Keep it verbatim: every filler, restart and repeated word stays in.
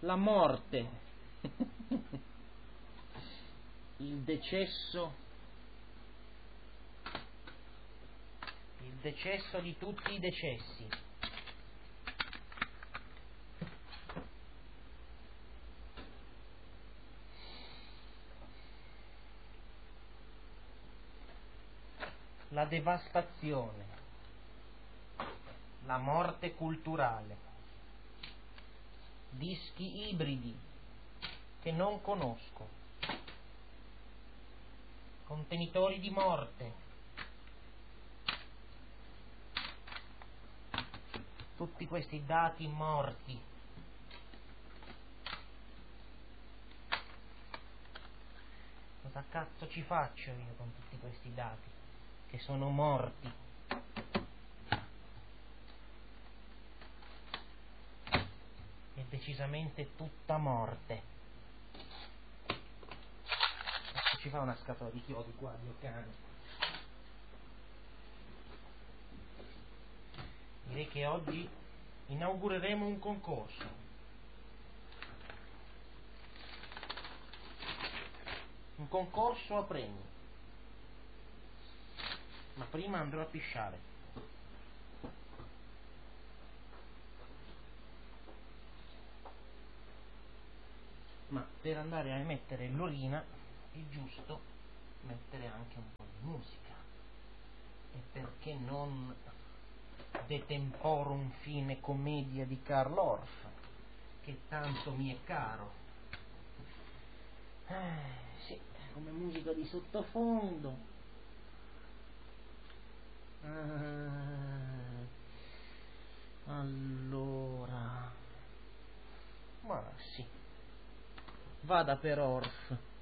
la morte, il decesso, il decesso di tutti i decessi. La devastazione, la morte culturale, dischi ibridi che non conosco, contenitori di morte, tutti questi dati morti. Cosa cazzo ci faccio io con tutti questi dati che sono morti? È decisamente tutta morte. Adesso ci fa una scatola di chiodi qua, Dio cane. Direi che oggi inaugureremo un concorso. Un concorso a premi. Ma prima andrò a pisciare. Ma per andare a emettere l'urina è giusto mettere anche un po' di musica. E perché non De Temporum Fine Commedia di Karl Orff, che tanto mi è caro. Eh, sì, come musica di sottofondo. Ah, allora, ma sì, vada per Orff.